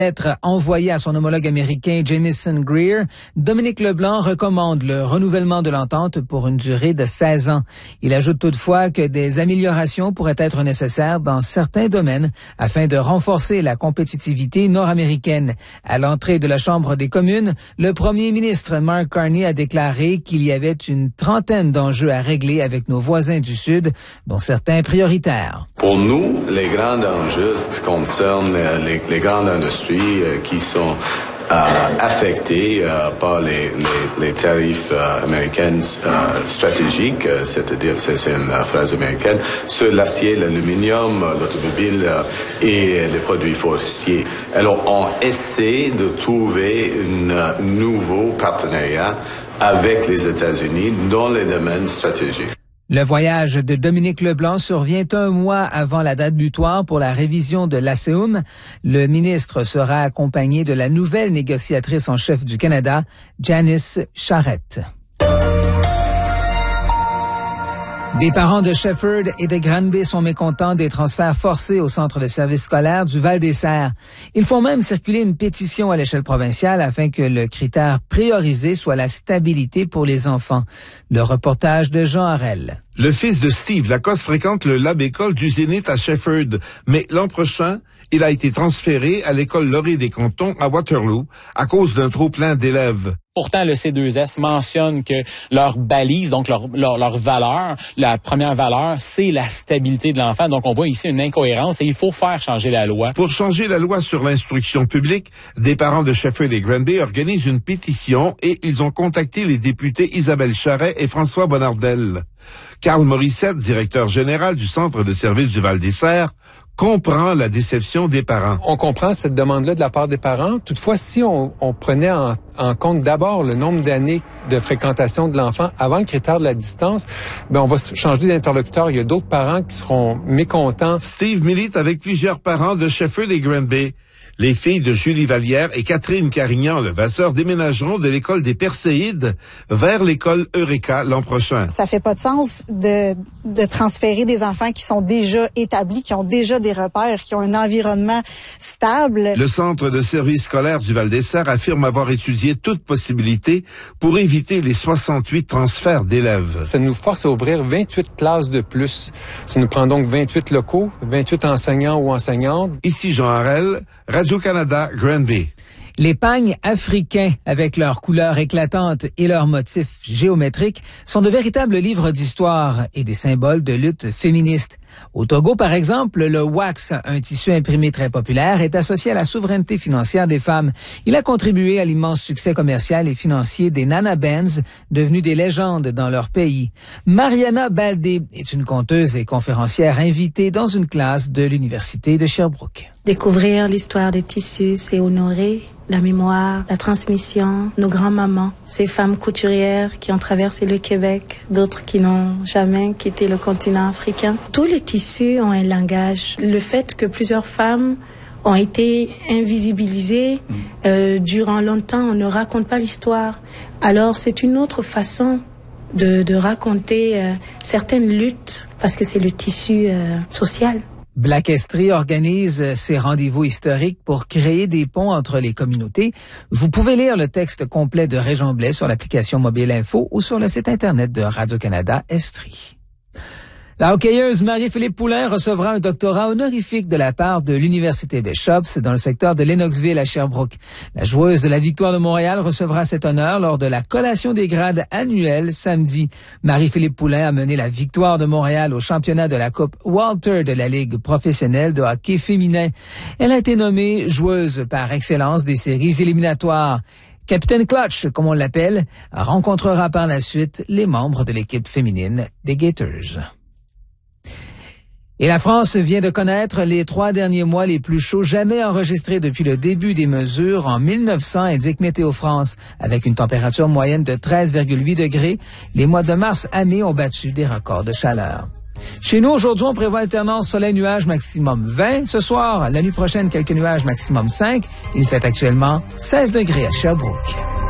lettre envoyée à son homologue américain Jamison Greer, Dominique Leblanc recommande le renouvellement de l'entente pour une durée de 16 ans. Il ajoute toutefois que des améliorations pourraient être nécessaires dans certains domaines afin de renforcer la compétitivité nord-américaine. À l'entrée de la Chambre des communes, le premier ministre Mark Carney a déclaré qu'il y avait une trentaine d'enjeux à régler avec nos voisins du Sud, dont certains prioritaires. Pour nous, les grands enjeux concernent les grandes industries qui sont affectées par les tarifs américains stratégiques, c'est-à-dire, c'est une phrase américaine, sur l'acier, l'aluminium, l'automobile et les produits forestiers. Alors, on essaie de trouver un nouveau partenariat avec les États-Unis dans les domaines stratégiques. Le voyage de Dominique Leblanc survient un mois avant la date butoir pour la révision de l'ASEUM. Le ministre sera accompagné de la nouvelle négociatrice en chef du Canada, Janice Charette. Des parents de Shefford et de Granby sont mécontents des transferts forcés au centre de services scolaires du Val-des-Serres. Ils font même circuler une pétition à l'échelle provinciale afin que le critère priorisé soit la stabilité pour les enfants. Le reportage de Jean Harel. Le fils de Steve Lacoste fréquente le Lab École du Zénith à Shefford, mais l'an prochain, il a été transféré à l'école Laurier des Cantons à Waterloo à cause d'un trop-plein d'élèves. Pourtant, le C2S mentionne que leur balise, donc leur valeur, la première valeur, c'est la stabilité de l'enfant. Donc, on voit ici une incohérence et il faut faire changer la loi. Pour changer la loi sur l'instruction publique, des parents de Shefford et Granby organisent une pétition et ils ont contacté les députés Isabelle Charret et François Bonnardel. Carl Morissette, directeur général du Centre de services du Val-des-Serres, comprend la déception des parents. On comprend cette demande-là de la part des parents. Toutefois, si on prenait en compte d'abord le nombre d'années de fréquentation de l'enfant avant le critère de la distance, on va changer d'interlocuteur. Il y a d'autres parents qui seront mécontents. Steve milite avec plusieurs parents de Shefford et Granby. Les filles de Julie Vallière et Catherine Carignan-Levasseur déménageront de l'école des Perséides vers l'école Eureka l'an prochain. Ça fait pas de sens de transférer des enfants qui sont déjà établis, qui ont déjà des repères, qui ont un environnement stable. Le Centre de services scolaires du Val-des-Serres affirme avoir étudié toute possibilité pour éviter les 68 transferts d'élèves. Ça nous force à ouvrir 28 classes de plus. Ça nous prend donc 28 locaux, 28 enseignants ou enseignantes. Ici Jean Harel, Radio-Canada, Granby. Les pagnes africains, avec leurs couleurs éclatantes et leurs motifs géométriques, sont de véritables livres d'histoire et des symboles de lutte féministe. Au Togo, par exemple, le wax, un tissu imprimé très populaire, est associé à la souveraineté financière des femmes. Il a contribué à l'immense succès commercial et financier des Nana Bands, devenues des légendes dans leur pays. Mariana Baldé est une conteuse et conférencière invitée dans une classe de l'Université de Sherbrooke. Découvrir l'histoire des tissus, c'est honorer la mémoire, la transmission, nos grands-mamans, ces femmes couturières qui ont traversé le Québec, d'autres qui n'ont jamais quitté le continent africain. Tous les tissus ont un langage. Le fait que plusieurs femmes ont été invisibilisées durant longtemps, on ne raconte pas l'histoire. Alors c'est une autre façon de raconter certaines luttes, parce que c'est le tissu social. Black Estrie organise ces rendez-vous historiques pour créer des ponts entre les communautés. Vous pouvez lire le texte complet de Région Blais sur l'application Mobile Info ou sur le site Internet de Radio-Canada Estrie. La hockeyeuse Marie-Philippe Poulin recevra un doctorat honorifique de la part de l'Université Bishops dans le secteur de Lennoxville à Sherbrooke. La joueuse de la Victoire de Montréal recevra cet honneur lors de la collation des grades annuelle samedi. Marie-Philippe Poulin a mené la Victoire de Montréal au championnat de la Coupe Walter de la Ligue professionnelle de hockey féminin. Elle a été nommée joueuse par excellence des séries éliminatoires. Capitaine Clutch, comme on l'appelle, rencontrera par la suite les membres de l'équipe féminine des Gators. Et la France vient de connaître les 3 derniers mois les plus chauds jamais enregistrés depuis le début des mesures en 1900, indique Météo France. Avec une température moyenne de 13,8 degrés, les mois de mars à mai ont battu des records de chaleur. Chez nous, aujourd'hui, on prévoit alternance soleil-nuage maximum 20. Ce soir, la nuit prochaine, quelques nuages maximum 5. Il fait actuellement 16 degrés à Sherbrooke.